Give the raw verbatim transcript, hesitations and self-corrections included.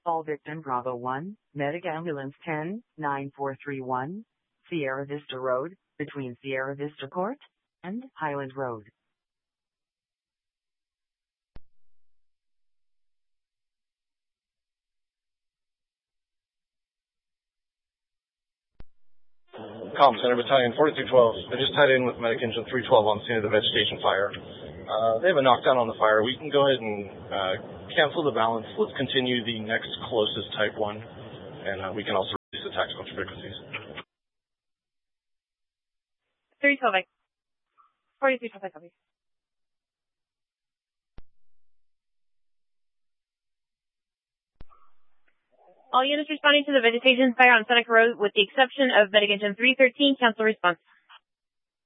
All victim Bravo one, Medic Ambulance ten nine four three one, Sierra Vista Road, between Sierra Vista Court and Highland Road. Comm Center Battalion forty-two twelve. I just tied in with Medic Engine three twelve on scene of the vegetation fire. Uh, they have a knockdown on the fire. We can go ahead and uh, cancel the balance. Let's continue the next closest type one, and uh, we can also reduce the tactical frequencies. three twelve, forty-three twelve, copy. All units responding to the vegetation fire on Seneca Road with the exception of Medic Engine three thirteen, cancel response.